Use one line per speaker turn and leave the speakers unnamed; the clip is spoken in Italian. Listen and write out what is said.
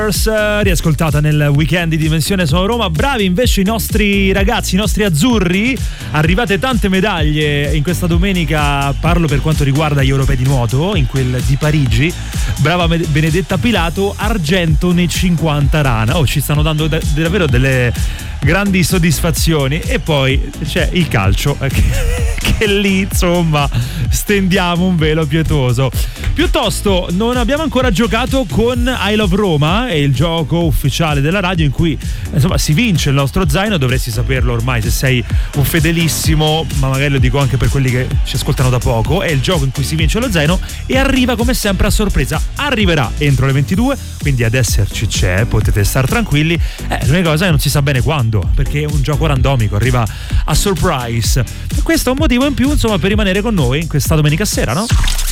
Riascoltata nel weekend di Dimensione Sono Roma. Bravi invece i nostri ragazzi, i nostri azzurri. Arrivate tante medaglie in questa domenica. Parlo per quanto riguarda gli europei di nuoto, in quel di Parigi. Brava Benedetta Pilato, argento nei 50 rana. Ci stanno dando davvero delle grandi soddisfazioni. E poi c'è il calcio che lì insomma stendiamo un velo pietoso. Piuttosto non abbiamo ancora giocato con I Love Roma, è il gioco ufficiale della radio in cui insomma si vince il nostro zaino. Dovresti saperlo ormai se sei un fedelissimo, ma magari lo dico anche per quelli che ci ascoltano da poco. È il gioco in cui si vince lo zaino e arriva come sempre a sorpresa. Arriverà entro le 22, quindi ad esserci c'è, potete star tranquilli. L'unica cosa è che non si sa bene quando, perché è un gioco randomico, arriva a surprise. E questo è un motivo in più insomma per rimanere con noi questa domenica sera, no?